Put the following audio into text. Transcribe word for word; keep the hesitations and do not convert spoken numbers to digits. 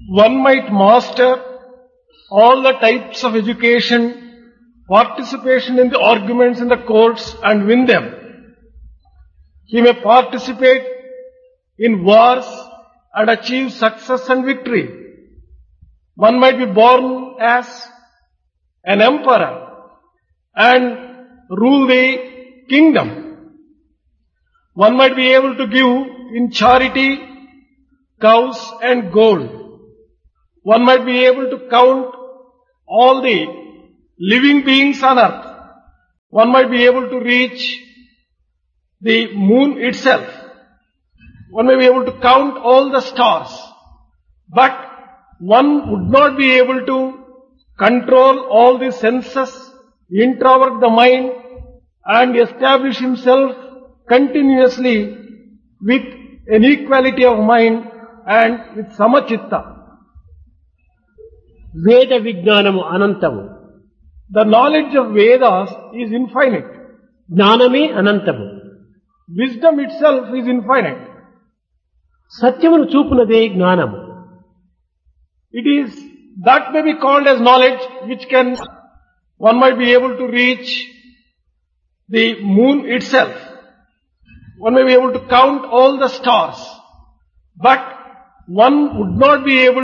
One might master all the types of education, participation in the arguments in the courts and win them. He may participate in wars and achieve success and victory. One might be born as an emperor and rule the kingdom. One might be able to give in charity cows and gold. One might be able to count all the living beings on earth. One might be able to reach the moon itself. One may be able to count all the stars. But one would not be able to control all the senses, introvert the mind, and establish himself continuously with an equality of mind and with samachitta. వేద విజ్ఞానము అనంతము. The knowledge of Vedas is infinite. జ్ఞానమే అనంతము. Wisdom itself is infinite. సత్యమును చూపునదే జ్ఞానము. It is, that may be called as knowledge which can, one might be able to reach the moon itself. One may be able to count all the stars. But one would not be able